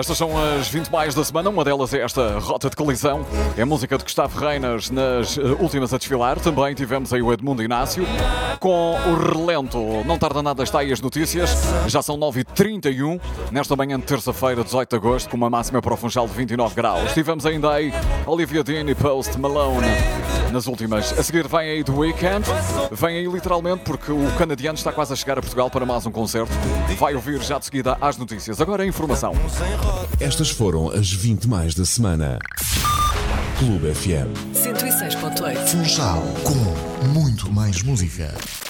Estas são as 20 mais da semana, uma delas é esta Rota de Colisão. É a música de Gustavo Reinas nas últimas a desfilar. Também tivemos aí o Edmundo Inácio com o relento. Não tarda nada, está aí as notícias. Já são 9h31, nesta manhã de terça-feira, 18 de agosto, com uma máxima para o Funchal de 29 graus. Tivemos ainda aí Olivia Dean e Post Malone nas últimas. A seguir vem aí The Weeknd. Vem aí literalmente porque o canadiano está quase a chegar a Portugal para mais um concerto. Vai ouvir já de seguida às notícias. Agora a informação. Estas foram as 20 mais da semana. Clube FM 106.8. Funchal com muito mais música.